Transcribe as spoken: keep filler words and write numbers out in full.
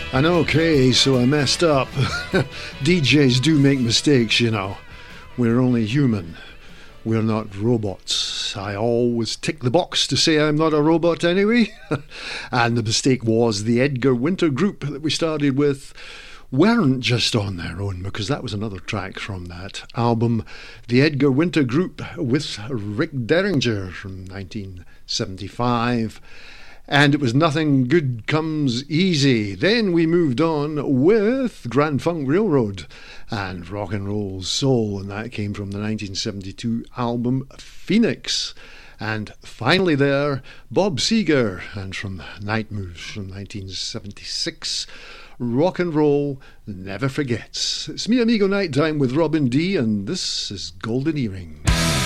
And okay, so I messed up. D Js do make mistakes, you know. We're only human. We're not robots. I always tick the box to say I'm not a robot anyway. And the mistake was the Edgar Winter Group that we started with weren't just on their own, because that was another track from that album, the Edgar Winter Group with Rick Derringer from nineteen seventy-five. And it was Nothing Good Comes Easy. Then we moved on with Grand Funk Railroad and Rock and Roll Soul, and that came from the nineteen seventy-two album Phoenix. And finally there, Bob Seger, and from Night Moves from nineteen seventy-six, Rock and Roll Never Forgets. It's me, Amigo Nighttime with Robin D, and this is Golden Earring.